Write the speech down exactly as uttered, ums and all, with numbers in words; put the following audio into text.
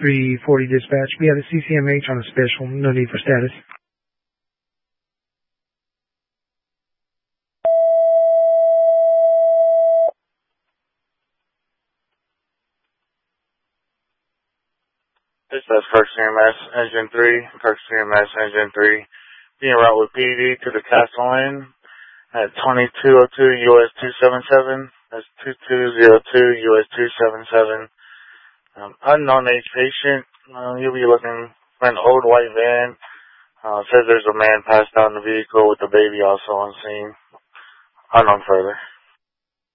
three forty dispatch. We have a C C M H on a special. No need for status. This is First C M S Engine three, First C M S Engine three, being route with P D to the Castle Inn at twenty-two oh two U S two seventy-seven. That's two two zero two U S two seventy-seven. Um, unknown age patient. Uh, you'll be looking for an old white van. Uh, says there's a man passed out in the vehicle with the baby also on scene. Unknown further.